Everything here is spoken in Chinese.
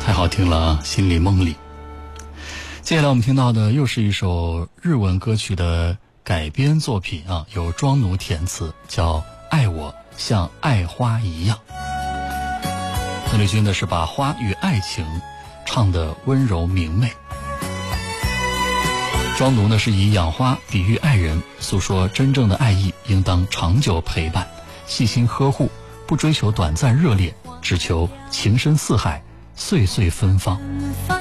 太好听了啊，心里梦里。接下来我们听到的又是一首日文歌曲的改编作品啊，由庄奴填词，叫《爱我像爱花一样》。邓丽君呢是把花与爱情唱得温柔明媚，庄奴呢是以养花比喻爱人，诉说真正的爱意应当长久陪伴，细心呵护，不追求短暂热烈，只求情深似海，岁岁芬芳。